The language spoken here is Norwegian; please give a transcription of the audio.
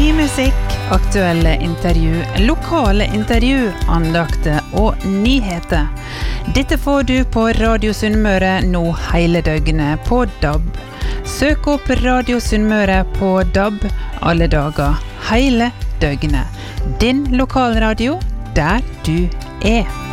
Ny musikk, aktuelle intervju, lokale intervju, andakter og nyheter. Dette får du på Radio Sunnmøre nå hele døgnet på DAB. Søk opp Radio Sunnmøre på DAB alle dager, hele døgnet. Din lokalradio, der du er.